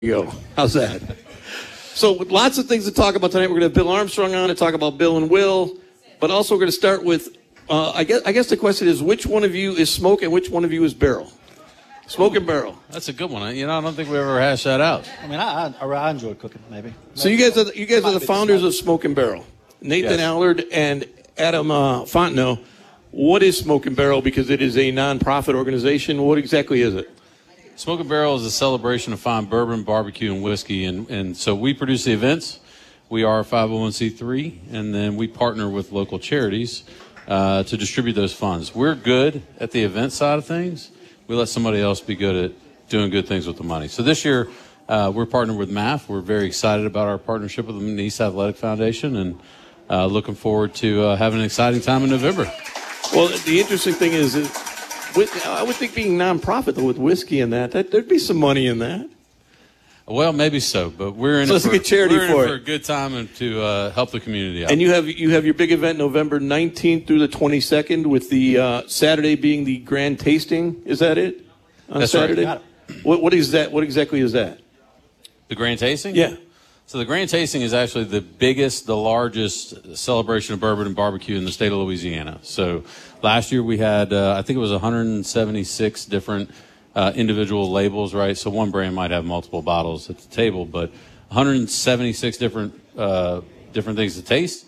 you go. How's that? So with lots of things to talk about tonight. We're going to have Bill Armstrong on to talk about Bill and Will, but also we're going to start with, I guess the question is, which one of you is Smoke and which one of you is Barrel? Smoke and Barrel. That's a good one. You know, I don't think we ever hashed that out. I mean, I enjoy cooking, maybe. So you guys are the founders of Smoke and Barrel. Nathan Allard and Adam Fontenot. What is Smoke and Barrel? Because it is a nonprofit organization. What exactly is it? Smoke and Barrel is a celebration of fine bourbon, barbecue, and whiskey. And so we produce the events. We are a 501c3, and then we partner with local charities to distribute those funds. We're good at the event side of things. We let somebody else be good at doing good things with the money. So this year, we're partnered with MAF. We're very excited about our partnership with the McNeese Athletic Foundation, and looking forward to having an exciting time in November. Well, the interesting thing is I would think being nonprofit, though, with whiskey and that there'd be some money in that. Well, maybe so, but we're in so it for, a charity for a good time and to help the community out. And you have your big event November 19th through the 22nd, with the Saturday being the grand tasting. Is that it? On That's Saturday? Right. What is that? What exactly is that? The grand tasting? Yeah. So the grand tasting is actually the largest celebration of bourbon and barbecue in the state of Louisiana. So last year we had, I think it was 176 different individual labels, right? So one brand might have multiple bottles at the table, but 176 different things to taste.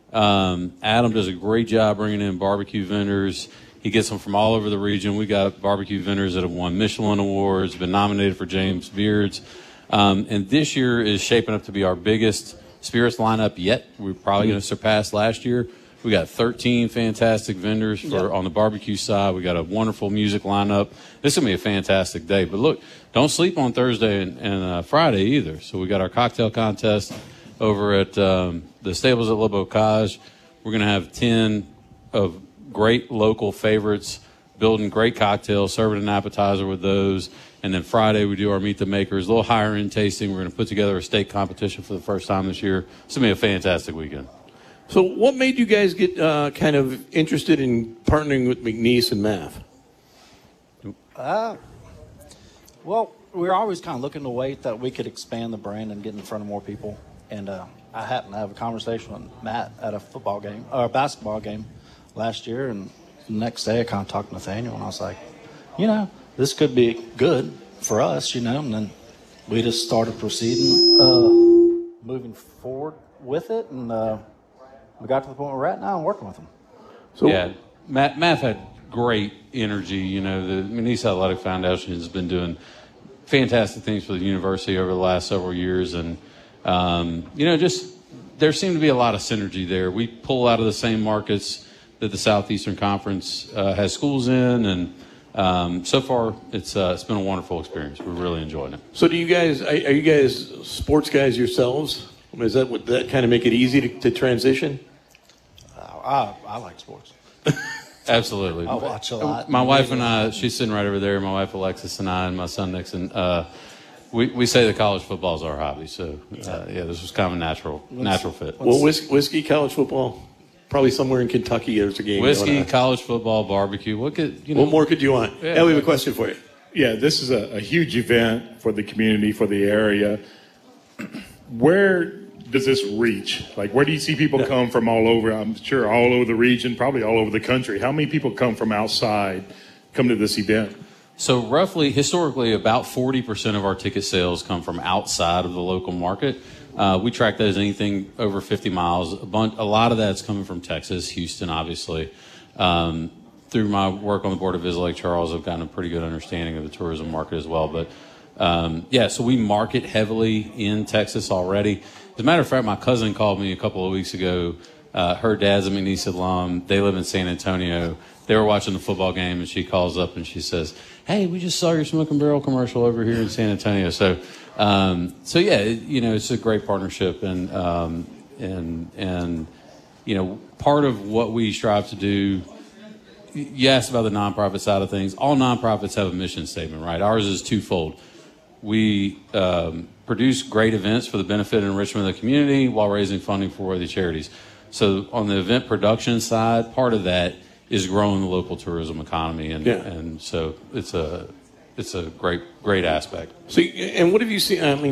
Adam does a great job bringing in barbecue vendors. He gets them from all over the region. We got barbecue vendors that have won Michelin Awards, been nominated for James Beards. And this year is shaping up to be our biggest spirits lineup yet. We're probably going to surpass last year. We got 13 fantastic vendors on the barbecue side. We got a wonderful music lineup. This is going to be a fantastic day. But look, don't sleep on Thursday and Friday either. So we got our cocktail contest over at the Stables at Le Bocage. We're going to have 10 of great local favorites, building great cocktails, serving an appetizer with those. And then Friday, we do our Meet the Makers, a little higher end tasting. We're going to put together a steak competition for the first time this year. It's going to be a fantastic weekend. So what made you guys get kind of interested in partnering with McNeese and MAF? Well, we were always kind of looking to way that we could expand the brand and get in front of more people. And I happened to have a conversation with Matt at a football game, or a basketball game last year. And the next day I kind of talked to Nathaniel, and I was like, this could be good for us, and then we just started proceeding, moving forward with it, and we got to the point where we're at now and working with them. So yeah, Matt had great energy. The McNeese Athletic Foundation has been doing fantastic things for the university over the last several years, and just there seemed to be a lot of synergy there. We pull out of the same markets that the Southeastern Conference has schools in, and so far, it's been a wonderful experience. We're really enjoying it. So, are you guys sports guys yourselves? Would that kind of make it easy to transition? I like sports. Absolutely. I watch a lot. My wife and I, she's sitting right over there. My wife Alexis and I, and my son Nixon. We say that college football is our hobby. So, this was kind of a natural fit. Well, whiskey, college football. Probably somewhere in Kentucky there's a game. Whiskey, college football, barbecue. What more could you want? Yeah, we have a question for you. Yeah, this is a huge event for the community, for the area. Where does this reach? Like, where do you see people come from all over? I'm sure all over the region, probably all over the country. How many people come from outside, come to this event? So roughly, historically, about 40% of our ticket sales come from outside of the local market. We track that as anything over 50 miles. A lot of that's coming from Texas, Houston, obviously. Through my work on the board of Visit Lake Charles, I've gotten a pretty good understanding of the tourism market as well. But, so we market heavily in Texas already. As a matter of fact, my cousin called me a couple of weeks ago. Her dad's a McNeese alum. They live in San Antonio. They were watching the football game, and she calls up and she says, "Hey, we just saw your Smoke and Barrel commercial over here in San Antonio." So it's a great partnership, and part of what we strive to do. You asked about the nonprofit side of things. All nonprofits have a mission statement, right? Ours is twofold. We produce great events for the benefit and enrichment of the community while raising funding for worthy charities. So on the event production side, part of that is growing the local tourism economy, and so it's a great aspect. So, and what have you seen? I mean,